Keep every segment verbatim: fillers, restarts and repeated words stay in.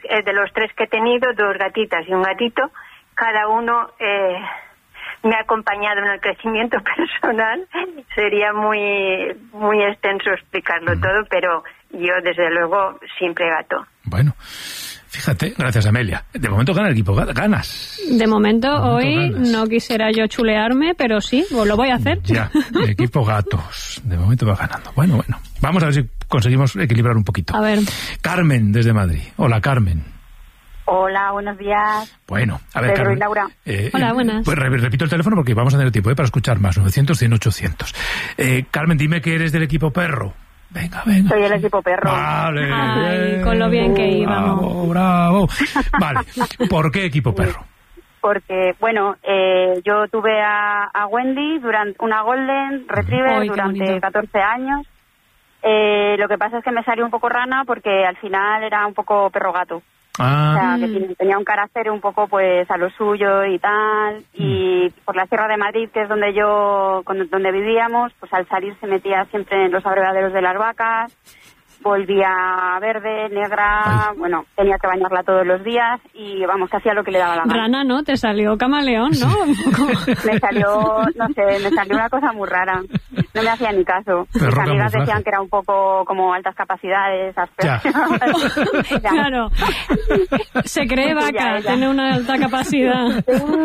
eh, de los tres que he tenido, dos gatitas y un gatito, cada uno eh, me ha acompañado en el crecimiento personal. Sería muy, muy extenso explicarlo mm. todo, pero yo, desde luego, siempre gato. Bueno, fíjate, gracias Amelia. De momento gana el equipo, ganas. De momento, de momento hoy ganas. No quisiera yo chulearme, pero sí, lo voy a hacer. Ya, el equipo gatos. De momento va ganando. Bueno, bueno. Vamos a ver si conseguimos equilibrar un poquito. A ver. Carmen, desde Madrid. Hola, Carmen. Hola, buenos días. Bueno, a ver, Pedro Carmen. y Laura. Eh, Hola, buenas. Pues repito el teléfono porque vamos a tener tiempo ¿eh? para escuchar más. novecientos, cien, ochocientos. Eh, Carmen, dime que eres del equipo perro. Venga, venga. Soy el equipo perro. Vale. Ay, con lo bien que íbamos. Bravo, bravo. Vale, ¿por qué equipo perro? Porque, bueno, eh, yo tuve a, a Wendy, durante una Golden Retriever, Ay, durante catorce años. Eh, lo que pasa es que me salió un poco rana porque al final era un poco perro gato. Ah. O sea, que tenía un carácter un poco pues a lo suyo y tal. Mm. Y por la Sierra de Madrid, que es donde yo, donde vivíamos, pues al salir se metía siempre en los abrevaderos de las vacas. Volvía verde, negra, Ay. bueno, tenía que bañarla todos los días y vamos, que hacía lo que le daba la gana. Rana, ¿no? Te salió camaleón, ¿no? Me salió, no sé, me salió una cosa muy rara. No me hacía ni caso. Pero Mis amigas camuflaje. decían que era un poco como altas capacidades, Ya. Claro. Se cree vaca, Ya, ya. tiene una alta capacidad.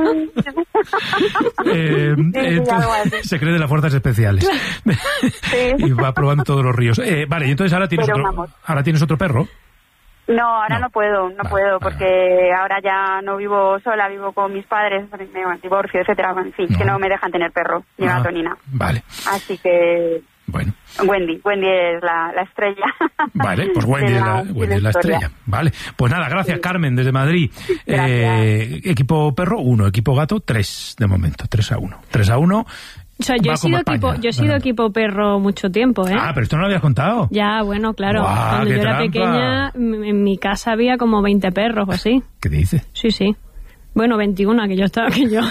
eh, Sí, eh, sí, algo así. se cree de las fuerzas especiales. Sí. Y va probando todos los ríos. Eh, vale, y entonces ahora tienes, Pero otro, vamos. ahora tienes otro perro. No, ahora No. no, puedo, no Vale, puedo, vale, porque ahora ya no vivo sola, vivo con mis padres, me divorcio, etcétera, en fin, No. que no me dejan tener perro, ni Ah, gato ni nada. Vale, Así que bueno. Wendy, Wendy es la, la estrella. Vale, pues Wendy de es la, de Wendy es la historia. estrella. Vale, pues nada, gracias Carmen desde Madrid. Eh, equipo perro, uno. Equipo gato, tres de momento. Tres a uno. Tres a uno. O sea, yo Va he sido como equipo, España, yo he sido ganando. equipo perro mucho tiempo, ¿eh? Ah, pero esto no lo habías contado. Ya, bueno, claro. Guau, Cuando qué yo era trampa. pequeña, m- en mi casa había como veinte perros o así. ¿Qué te dice? Sí, sí. Bueno, veintiuno, que yo estaba, que yo...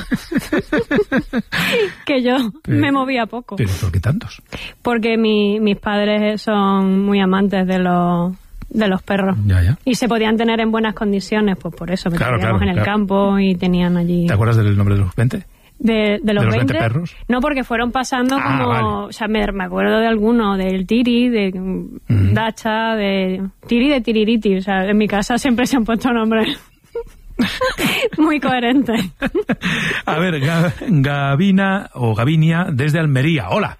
que yo Pero- me movía poco. ¿Pero por qué tantos? Porque mi, mis padres son muy amantes de los de los perros. Ya, ya. Y se podían tener en buenas condiciones, pues por eso, porque Claro, vivíamos claro, en el claro. campo y tenían allí... ¿Te acuerdas del nombre de los veinte? De, de los ¿De los veinte, veinte perros? No, porque fueron pasando Ah, como... vale. O sea, me, me acuerdo de alguno, del Tiri, de Mm. Dacha, de... Tiri de Tiririti. O sea, en mi casa siempre se han puesto nombres muy coherentes. A ver, Ga- Gavina o Gavinia desde Almería. Hola.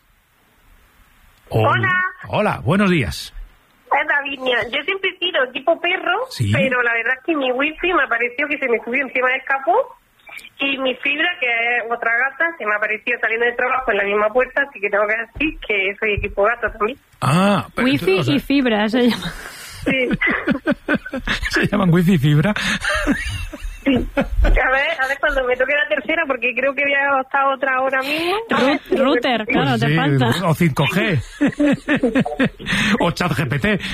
Hola. Hola, buenos días. Es Davinia. Yo siempre he sido tipo perro, Sí. pero la verdad es que mi wifi me apareció que se me subió encima del capó y mi fibra, que es otra gata, se me apareció saliendo del trabajo en la misma puerta, así que tengo que decir que soy equipo gato también. Ah, pero Wifi entonces, o sea, y fibra se llama. Sí. se llaman wifi y fibra. Sí. A ver, a ver cuando me toque la tercera, porque creo que voy a estar otra hora mismo. Ru- router, claro, Pues te sí, falta. o cinco G. O chat G P T.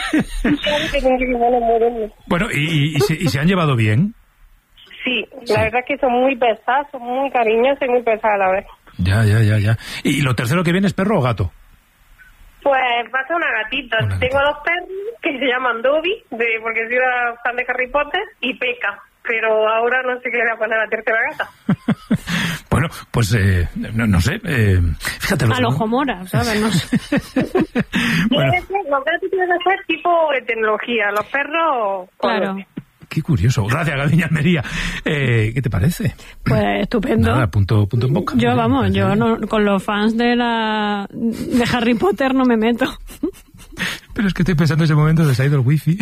Bueno, ¿y, y, y, se, ¿y se han llevado bien? Sí, la verdad es que son muy pesados, son muy cariñosos y muy pesados a la vez. Ya, ya, ya, ya. ¿Y lo tercero que viene es perro o gato? Pues va a ser una gatita. Una Tengo gatita. dos perros que se llaman Dobby, de, porque soy una fan de Harry Potter, y Peca. Pero ahora no sé qué le voy a poner a la tercera gata. Bueno, pues eh, no, no sé. Eh, fíjate. los Al segun- ojo mora, ¿sabes? No sé. Bueno, Tiene que ser- Los gatos tienen que ser tipo de tecnología, los perros... Claro. qué curioso. Gracias, Gaviña Almería. Eh, ¿Qué te parece? Pues estupendo. Nada, punto, punto en boca. Yo, vamos, Me yo parece no, con los fans de la de Harry Potter no me meto. Pero es que estoy pensando en ese momento de se ha ido el wifi.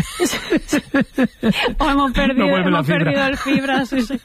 O hemos perdido, No vuelve la hemos fibra. perdido el fibra, sí, sí.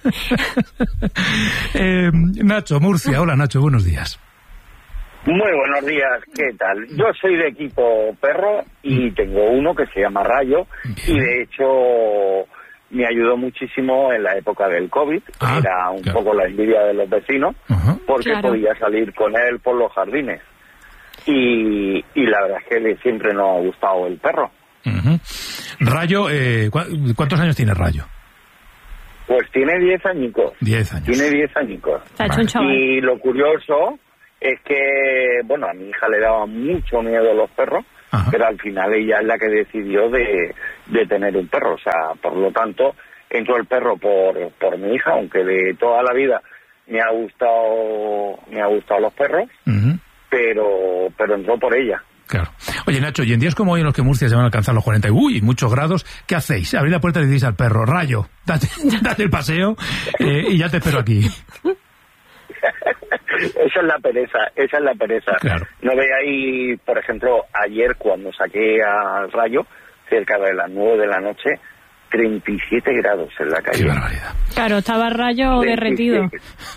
eh, Nacho, Murcia. Hola, Nacho, buenos días. Muy buenos días, ¿qué tal? Yo soy de equipo perro y tengo uno que se llama Rayo. Bien. Y de hecho me ayudó muchísimo en la época del COVID, Ah, era un claro. poco la envidia de los vecinos, Ajá. porque Claro. podía salir con él por los jardines. Y, y la verdad es que le siempre nos ha gustado el perro. Ujú. Rayo, eh, ¿cu- ¿cuántos años tiene Rayo? Pues tiene diez añicos. Diez años. Tiene diez añicos. Se ha hecho un chaval. Y lo curioso es que, bueno, a mi hija le daban mucho miedo los perros, Ajá. Pero al final ella es la que decidió de, de tener un perro, o sea, por lo tanto, entró el perro por, por mi hija, aunque de toda la vida me ha gustado, me ha gustado los perros, uh-huh. pero, pero entró por ella. Claro. Oye, Nacho, y en días como hoy en los que Murcia se van a alcanzar los cuarenta y uy, muchos grados, ¿qué hacéis? Abrid la puerta y le decís al perro, Rayo, date, date el paseo eh, y ya te espero aquí. Esa es la pereza, esa es la pereza. Claro. No veáis, por ejemplo, ayer cuando saqué al Rayo, cerca de las nueve de la noche, treinta y siete grados en la calle. Qué barbaridad. Claro, estaba Rayo derretido.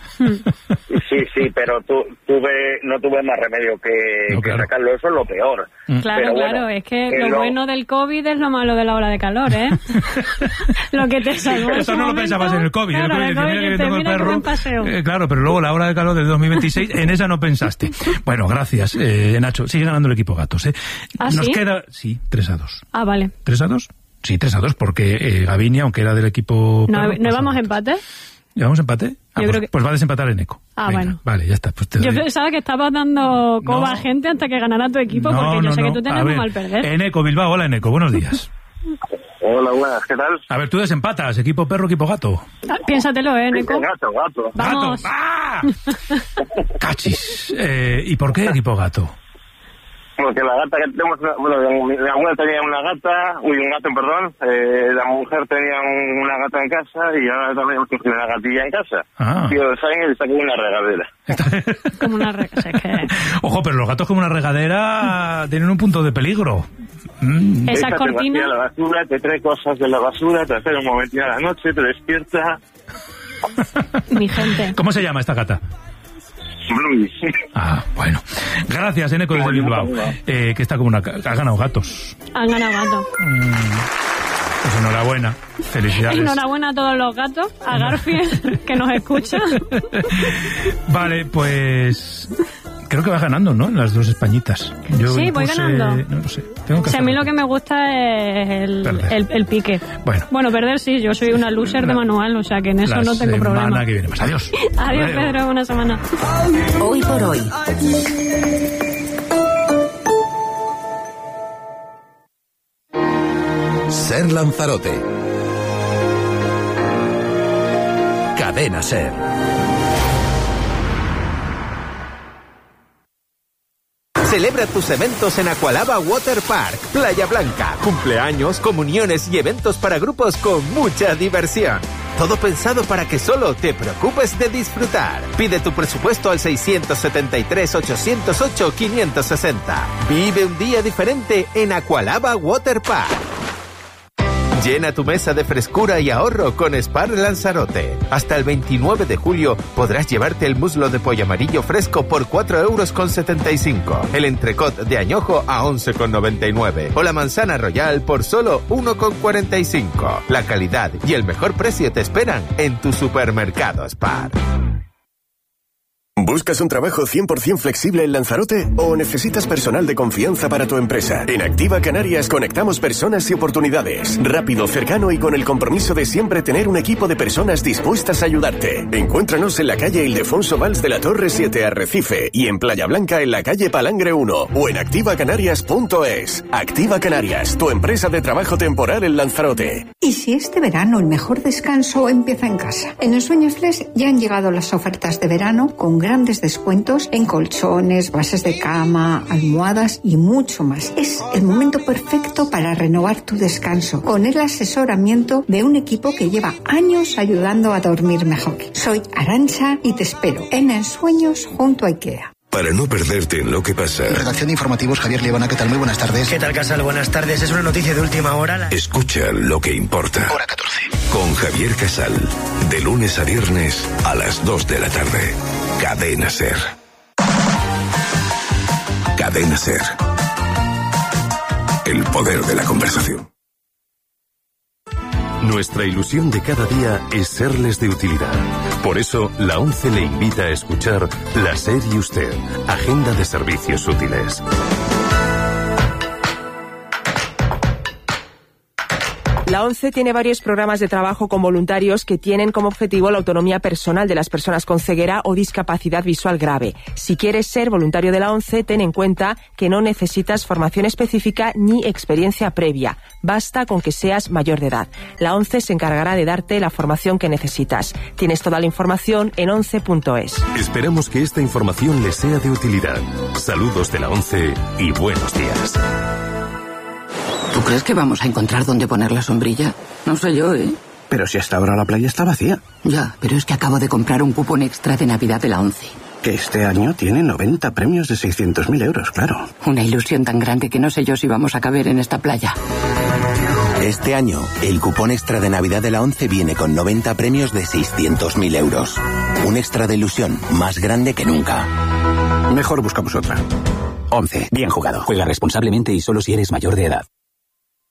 Sí, sí, pero tu, tuve, no tuve más remedio que, no, claro. que sacarlo, eso es lo peor. Mm. Claro, pero claro, bueno, es que lo, lo bueno del COVID es lo malo de la ola de calor, ¿eh? Lo que te salvó. Eso no momento, lo pensabas en el COVID. Claro, el COVID, el COVID mira que te, tengo el mira perro. paseo. Eh, claro, pero luego la ola de calor del dos mil veintiséis, en esa no pensaste. Bueno, gracias, eh, Nacho. Sigue ganando el equipo Gatos, ¿eh? ¿Ah, Nos sí? queda, sí, tres a dos. Ah, vale. ¿tres a dos? Sí, tres a dos, porque eh, Gavinia, aunque era del equipo... ¿No, perro, ¿no íbamos a empate? ¿Llevamos empate? Ah, Yo pues, creo que... pues va a desempatar en Eco. Ah, Venga, bueno. Vale, ya está. Pues te yo doy... pensaba que estabas dando coba no. a gente hasta que ganara tu equipo, no, porque yo no, sé no. que tú tienes muy mal perder. En Eco, Bilbao. Hola, en Eco. Buenos días. Hola, buenas. ¿Qué tal? A ver, tú desempatas. Equipo perro, equipo gato. Ah, piénsatelo, ¿eh, Neco? Gato, gato. Vamos. ¡Gato! ¡Ah! ¡Cachis! Eh, ¿Y por qué equipo gato? Porque la gata que tenemos, bueno, mi abuela tenía una gata, uy, un gato, perdón, eh, la mujer tenía un, una gata en casa y ahora también hemos cogido una gatilla en casa. Ah. Tío, ¿saben? Está como una regadera. Como una regadera. Es que... Ojo, pero los gatos como una regadera tienen un punto de peligro. Mm. Esa cortina... Te la basura, te trae cosas de la basura, te hace un momentín a la noche, te despierta. Mi gente. ¿Cómo se llama esta gata? Bluey. Ah, bueno. Gracias, Eneco, desde Bilbao. Eh, que está como una... Ha ganado gatos. Han ganado gatos. Mm, pues enhorabuena. Felicidades. Enhorabuena a todos los gatos. A Garfield, que nos escucha. Vale, pues... Creo que va ganando, ¿no? Las dos españitas. Yo sí, voy impuse... ganando. No lo sé. Tengo que o sea, a mí lo que me gusta es el, el, el pique. Bueno. Bueno, perder sí, yo soy una loser la, de manual, o sea que en eso no tengo problema. La semana que viene más. Adiós. Adiós, Pedro, una semana. Hoy por hoy. Ser Lanzarote. Cadena Ser. Celebra tus eventos en Aqualaba Water Park, Playa Blanca. Cumpleaños, comuniones y eventos para grupos con mucha diversión. Todo pensado para que solo te preocupes de disfrutar. Pide tu presupuesto al seiscientos setenta y tres, ochocientos ocho, quinientos sesenta. Vive un día diferente en Aqualaba Water Park. Llena tu mesa de frescura y ahorro con Spar Lanzarote. Hasta el veintinueve de julio podrás llevarte el muslo de pollo amarillo fresco por cuatro euros con setenta y cinco, el entrecot de añojo a once con noventa y nueve o la manzana royal por solo uno con cuarenta y cinco. La calidad y el mejor precio te esperan en tu supermercado Spar. ¿Buscas un trabajo cien por ciento flexible en Lanzarote o necesitas personal de confianza para tu empresa? En Activa Canarias conectamos personas y oportunidades. Rápido, cercano y con el compromiso de siempre tener un equipo de personas dispuestas a ayudarte. Encuéntranos en la calle Ildefonso Valls de la Torre siete, Arrecife, y en Playa Blanca en la calle Palangre uno o en activa canarias punto es. Activa Canarias, tu empresa de trabajo temporal en Lanzarote. ¿Y si este verano el mejor descanso empieza en casa? En el Sueño Flex ya han llegado las ofertas de verano con grandes descuentos en colchones, bases de cama, almohadas y mucho más. Es el momento perfecto para renovar tu descanso con el asesoramiento de un equipo que lleva años ayudando a dormir mejor. Soy Arantxa y te espero en Ensueños junto a IKEA. Para no perderte en lo que pasa. Redacción de informativos, Javier Liebana, ¿qué tal? Muy buenas tardes. ¿Qué tal, Casal? Buenas tardes. Es una noticia de última hora. La... Escucha lo que importa. Hora catorce. Con Javier Casal. De lunes a viernes a las dos de la tarde. Cadena Ser. Cadena Ser. El poder de la conversación. Nuestra ilusión de cada día es serles de utilidad. Por eso, la ONCE le invita a escuchar La Ser y Usted, Agenda de Servicios Útiles. La La ONCE tiene varios programas de trabajo con voluntarios que tienen como objetivo la autonomía personal de las personas con ceguera o discapacidad visual grave. Si quieres ser voluntario de la ONCE, ten en cuenta que no necesitas formación específica ni experiencia previa. Basta con que seas mayor de edad. La ONCE se encargará de darte la formación que necesitas. Tienes toda la información en once punto es. Esperamos que esta información les sea de utilidad. Saludos de la ONCE y buenos días. ¿Tú crees que vamos a encontrar dónde poner la sombrilla? No sé yo, ¿eh? Pero si hasta ahora la playa está vacía. Ya, pero es que acabo de comprar un cupón extra de Navidad de la ONCE. Que este año tiene noventa premios de seiscientos mil euros, claro. Una ilusión tan grande que no sé yo si vamos a caber en esta playa. Este año, el cupón extra de Navidad de la ONCE viene con noventa premios de seiscientos mil euros. Un extra de ilusión más grande que nunca. Mejor buscamos otra. ONCE. Bien jugado. Juega responsablemente y solo si eres mayor de edad.